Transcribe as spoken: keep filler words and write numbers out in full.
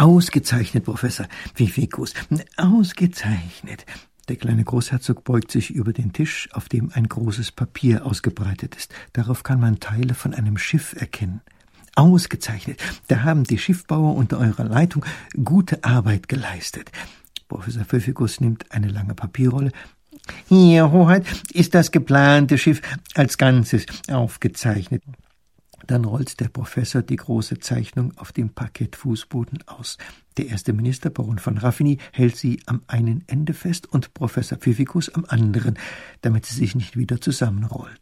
Ausgezeichnet, Professor Pfiffikus, ausgezeichnet. Der kleine Großherzog beugt sich über den Tisch, auf dem ein großes Papier ausgebreitet ist. Darauf kann man Teile von einem Schiff erkennen. Ausgezeichnet. Da haben die Schiffbauer unter eurer Leitung gute Arbeit geleistet. Professor Pfiffikus nimmt eine lange Papierrolle. Hier, Hoheit, ist das geplante Schiff als Ganzes aufgezeichnet. Dann rollt der Professor die große Zeichnung auf dem Parkettfußboden aus. Der erste Minister, Baron von Raffigny, hält sie am einen Ende fest und Professor Pfiffikus am anderen, damit sie sich nicht wieder zusammenrollt.